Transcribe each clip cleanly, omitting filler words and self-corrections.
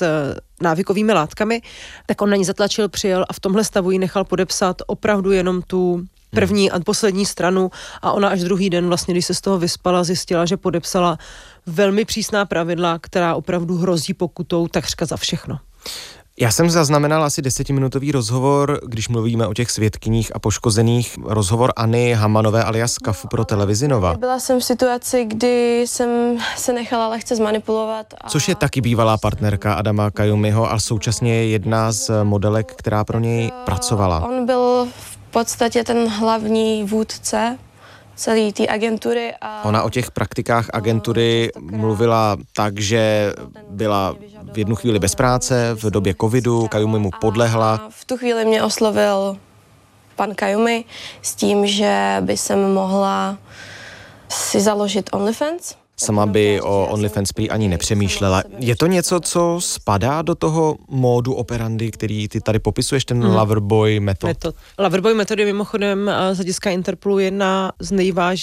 s návykovými látkami, tak on na ní zatlačil, přijel a v tomhle stavu ji nechal podepsat opravdu jenom tu první a poslední stranu a ona až druhý den vlastně, když se z toho vyspala, zjistila, že podepsala velmi přísná pravidla, která opravdu hrozí pokutou takřka za všechno. Já jsem zaznamenal asi 10minutový rozhovor, když mluvíme o těch svědkyních a poškozených, rozhovor Anny Hamanové alias Kafu pro televizi Nova. Byla jsem v situaci, kdy jsem se nechala lehce zmanipulovat. Což je taky bývalá partnerka Adama Kayumiho a současně je jedna z modelek, která pro něj pracovala. On byl v podstatě ten hlavní vůdce celé té agentury. A ona o těch praktikách agentury mluvila tak, že byla v jednu chvíli bez práce, v době covidu, Kayumi mu podlehla. A v tu chvíli mě oslovil pan Kayumi s tím, že by jsem mohla si založit OnlyFans. Sama by o OnlyFans prý ani nepřemýšlela. Je to něco, co spadá do toho módu operandy, který ty tady popisuješ, ten Loverboy metod? Loverboy metod je mimochodem z hlediska Interpolu jeden z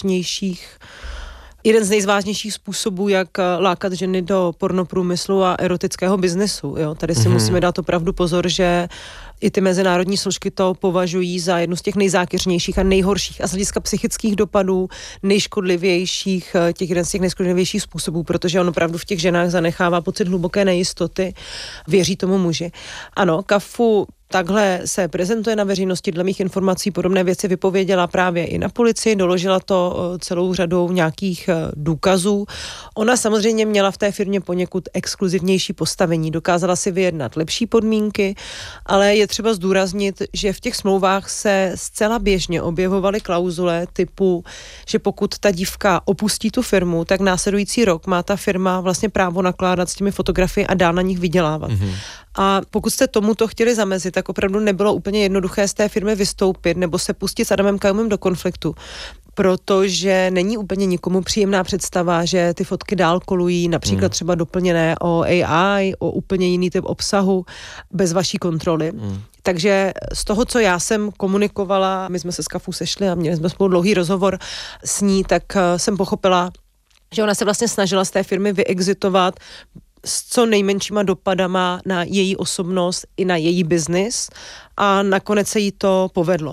nejvážnějších způsobů, jak lákat ženy do pornoprůmyslu a erotického biznesu. Jo? Tady si musíme dát opravdu pozor, že i ty mezinárodní složky to považují za jednu z těch nejzákeřnějších a nejhorších a z hlediska psychických dopadů nejškodlivějších, jeden z těch nejškodlivějších způsobů, protože on opravdu v těch ženách zanechává pocit hluboké nejistoty, věří tomu muži. Ano, Kafu takhle se prezentuje na veřejnosti, dle mých informací podobné věci vypověděla právě i na policii, doložila to celou řadou nějakých důkazů. Ona samozřejmě měla v té firmě poněkud exkluzivnější postavení, dokázala si vyjednat lepší podmínky, ale je třeba zdůraznit, že v těch smlouvách se zcela běžně objevovaly klauzule typu, že pokud ta dívka opustí tu firmu, tak následující rok má ta firma vlastně právo nakládat s těmi fotografii a dál na nich vydělávat. A pokud jste tomuto chtěli zamezit, tak opravdu nebylo úplně jednoduché z té firmy vystoupit nebo se pustit s Adamem Kayumim do konfliktu, protože není úplně nikomu příjemná představa, že ty fotky dál kolují, například třeba doplněné o AI, o úplně jiný typ obsahu, bez vaší kontroly. Takže z toho, co já jsem komunikovala, my jsme se s Kafu sešli a měli jsme spolu dlouhý rozhovor s ní, tak jsem pochopila, že ona se vlastně snažila z té firmy vyexitovat s co nejmenšíma dopadama na její osobnost i na její biznis a nakonec se jí to povedlo.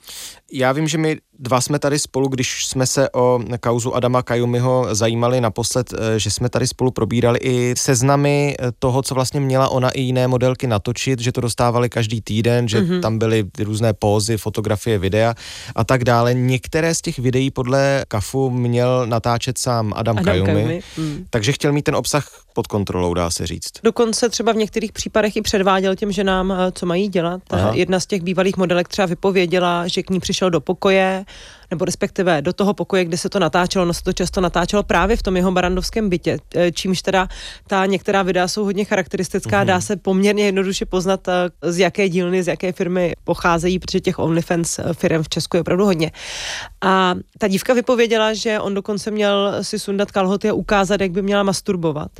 Já vím, že my dva jsme tady spolu, když jsme se o kauzu Adama Kayumiho zajímali naposled, že jsme tady spolu probírali i seznamy toho, co vlastně měla ona i jiné modelky natočit, že to dostávali každý týden, že tam byly různé pózy, fotografie, videa a tak dále. Některé z těch videí podle Kafu měl natáčet sám Adam Kayumi, takže chtěl mít ten obsah pod kontrolou, dá se říct. Dokonce třeba v některých případech i předváděl těm ženám, co mají dělat. Jedna z těch bývalých modelek třeba vypověděla, že k ní přišel do pokoje, nebo respektive do toho pokoje, kde se to natáčelo, no se to často natáčelo právě v tom jeho barandovském bytě, čímž teda ta některá videa jsou hodně charakteristická, dá se poměrně jednoduše poznat, z jaké dílny, z jaké firmy pocházejí, protože těch OnlyFans firm v Česku je opravdu hodně. A ta dívka vypověděla, že on dokonce měl si sundat kalhoty a ukázat, jak by měla masturbovat.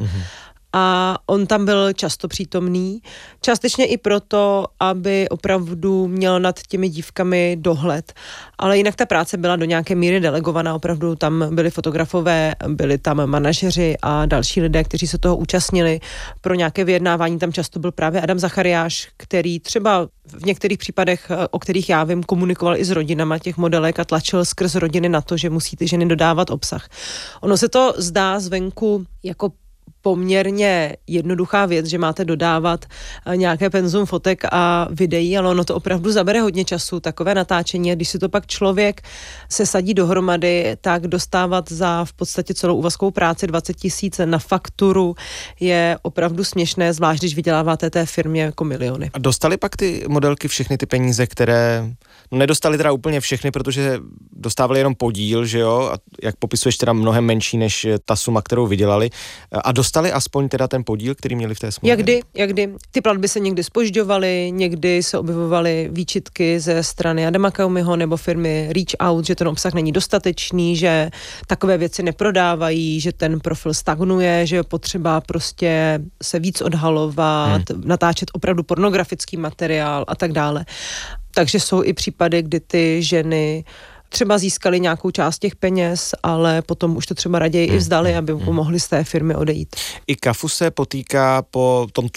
A on tam byl často přítomný, částečně i proto, aby opravdu měl nad těmi dívkami dohled. Ale jinak ta práce byla do nějaké míry delegovaná, opravdu tam byli fotografové, byli tam manažeři a další lidé, kteří se toho účastnili. Pro nějaké vyjednávání tam často byl právě Adam Zachariáš, který třeba v některých případech, o kterých já vím, komunikoval i s rodinama těch modelek a tlačil skrz rodiny na to, že musí ty ženy dodávat obsah. Ono se to zdá zvenku jako poměrně jednoduchá věc, že máte dodávat nějaké penzum fotek a videí, ale ono to opravdu zabere hodně času, takové natáčení. Když si to pak člověk se sadí dohromady, tak dostávat za v podstatě celou úvazkovou práci 20 000 na fakturu je opravdu směšné, zvlášť když vyděláváte té firmě jako miliony. A dostali pak ty modelky všechny ty peníze, které nedostali teda úplně všechny, protože dostávali jenom podíl, že jo, a jak popisuješ teda mnohem menší než ta suma, kterou vydělali, a dostali aspoň teda ten podíl, který měli v té smlouvě? Jakdy. Ty platby se někdy zpožďovaly, někdy se objevovaly výčitky ze strany Adama Kayumiho nebo firmy Reach Out, že ten obsah není dostatečný, že takové věci neprodávají, že ten profil stagnuje, že je potřeba prostě se víc odhalovat, natáčet opravdu pornografický materiál a tak dále. Takže jsou i případy, kdy ty ženy třeba získali nějakou část těch peněz, ale potom už to třeba raději i vzdali, aby mohli z té firmy odejít. I Kafu se potýká po tom